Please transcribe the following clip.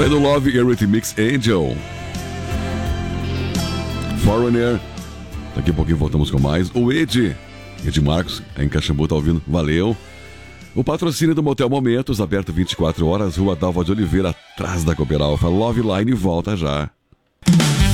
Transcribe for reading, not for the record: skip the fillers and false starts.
Tá aí do Love Eurythmics Angel. Foreigner. Daqui a pouquinho voltamos com mais. O Ed Marcos, em Caxambu, tá ouvindo. Valeu. O patrocínio do Motel Momentos, aberto 24 horas, Rua Dalva de Oliveira, atrás da Cooper Alfa. Love Line volta já.